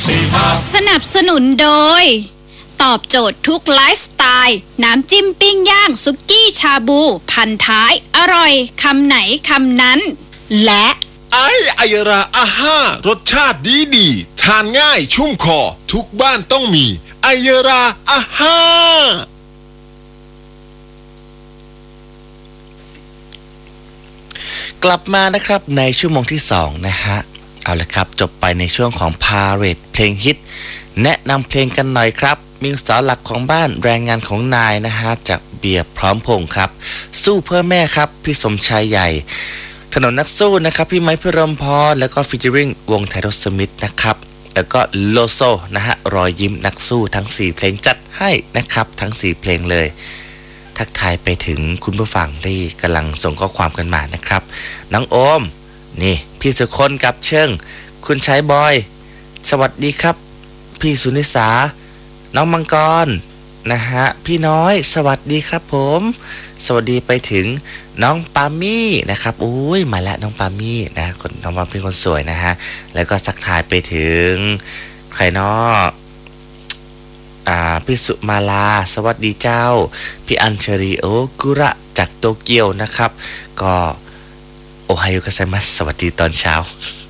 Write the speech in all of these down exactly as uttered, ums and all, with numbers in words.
สนับสนุนโดยตอบโจทย์ทุกไลฟ์สไตล์น้ำจิ้มปิ้งย่างสุกี้ชาบูพันท้ายอร่อยคำไหนคำนั้นและไอไอยราอาห้ารสชาติดีดีทานง่ายชุ่มคอทุกบ้านต้องมีไอยราอาห้ากลับมานะครับในชั่วโมงที่สองนะฮะเอาละครับจบไปในช่วงของพาเรดเพลงฮิตแนะนำเพลงกันหน่อยครับมีเสาหลักของบ้านแรงงานของนายนะฮะจากเบียร์พร้อมพงษ์ครับสู้เพื่อแม่ครับพี่สมชายใหญ่ถนนนักสู้นะครับพี่ไม้พิรมพรแล้วก็ฟิชเจอริงวงไทโรสมิธนะครับแล้วก็โลโซนะฮะรอยยิ้มนักสู้ทั้งสี่เพลงจัดให้นะครับทั้งสี่เพลงเลยทักทายไปถึงคุณผู้ฟังที่กำลังส่งข้อความกันมานะครับน้องโอมนี่พี่สุคนกับเชิงคุณชายบอยสวัสดีครับพี่สุนิสาน้องมังกรนะฮะพี่น้อยสวัสดีครับผมสวัสดีไปถึงน้องปามี่นะครับอุ้ยมาแล้วน้องปามี่นะคนน้องปามี่คนสวยนะฮะแล้วก็สักทายไปถึงใครเนาะอ่าพี่สุมาลาสวัสดีเจ้าพี่อัญชรีโอกุระจากโตเกียวนะครับก็โอไฮโอกัสไซมัสสวัสดีตอนเช้า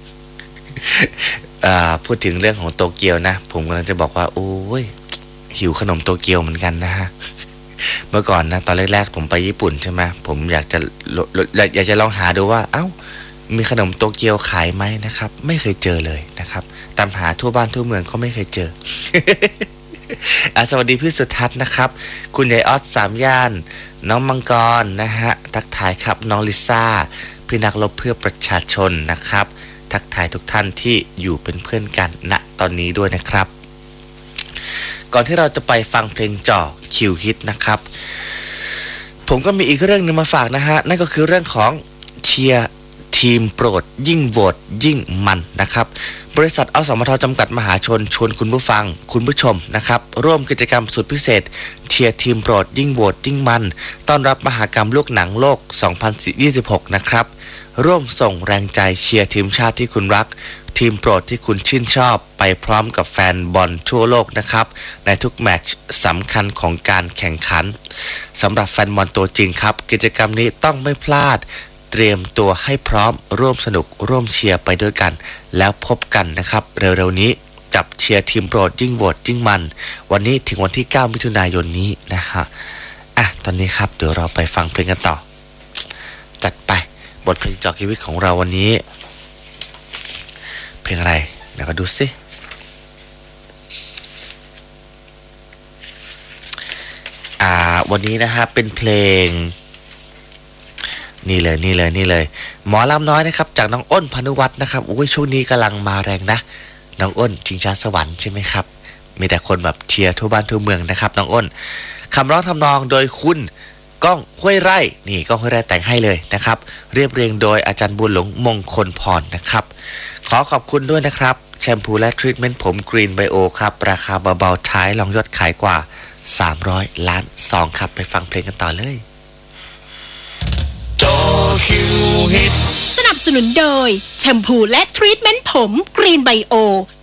อ่าพูดถึงเรื่องของโตเกียวนะผมกำลังจะบอกว่าโอ้ยหิวขนมโตเกียวเหมือนกันนะฮะ เมื่อก่อนนะตอนแรกๆผมไปญี่ปุ่นใช่ไหมผมอยากจะอยากจะลองหาดูว่าเอ้ามีขนมโตเกียวขายไหมนะครับไม่เคยเจอเลยนะครับตามหาทั่วบ้านทั่วเมืองก็ไม่เคยเจอ อ่ะสวัสดีพี่สุทัศน์นะครับคุณยายออสสามย่านน้องมังกรนะฮะทักทายครับน้องลิซ่าพี่นักรบเพื่อประชาชนนะครับทักทายทุกท่านที่อยู่เป็นเพื่อนกันณตอนนี้ด้วยนะครับก่อนที่เราจะไปฟังเพลงจ่อคิวฮิตนะครับผมก็มีอีกเรื่องนึงมาฝากนะฮะนั่นก็คือเรื่องของเชียร์ทีมโปรดยิ่งโหวตยิ่งมันนะครับบริษัทอสมทจำกัดมหาชนชวนคุณผู้ฟังคุณผู้ชมนะครับร่วมกิจกรรมสุดพิเศษเชียร์ทีมโปรดยิ่งโหวตยิ่งมันต้อนรับมหกรรมลูกหนังโลกสองพันยี่สิบหกนะครับร่วมส่งแรงใจเชียร์ทีมชาติที่คุณรักทีมโปรดที่คุณชื่นชอบไปพร้อมกับแฟนบอลทั่วโลกนะครับในทุกแมตช์สำคัญของการแข่งขันสำหรับแฟนบอลตัวจริงครับกิจกรรมนี้ต้องไม่พลาดเตรียมตัวให้พร้อมร่วมสนุกร่วมเชียร์ไปด้วยกันแล้วพบกันนะครับเร็วๆนี้กับเชียร์ทีมโปรดยิ่งโหวตยิ่งมันวันนี้ถึงวันที่เก้ามิถุนายนนี้นะฮะอ่ะตอนนี้ครับเดี๋ยวเราไปฟังเพลงกันต่อจัดไปบทเพลงจอชีวิตของเราวันนี้เพลงอะไรเดี๋ยวก็ดูสิอ่าวันนี้นะฮะเป็นเพลงนี่เลยนี่เลยนี่เลยหมอลำน้อยนะครับจากน้องอ้นพานุวัฒน์นะครับอุ้ยช่วงนี้กำลังมาแรงนะน้องอ้นชิงช้าสวรรค์ใช่ไหมครับมีแต่คนแบบเชียร์ทั่วบ้านทั่วเมืองนะครับน้องอ้นคำร้องทำนองโดยคุณก้องห้วยไร่นี่ก้องห้วยไร่แต่งให้เลยนะครับเรียบเรียงโดยอาจารย์บุญหลงมงคลพรนะครับขอขอบคุณด้วยนะครับแชมพูและทรีทเมนต์ผมกรีนไบโอครับราคาเบาๆท้ายลองยอดขายกว่าสามร้อยล้านซองครับไปฟังเพลงกันต่อเลยสนับสนุนโดยแชมพูและทรีทเมนต์ผมกรีนไบโอ